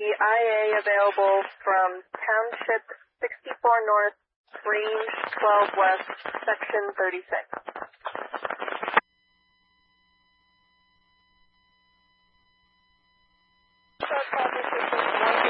IA available from Township 64 North, Range 12 West, Section 36. Short call position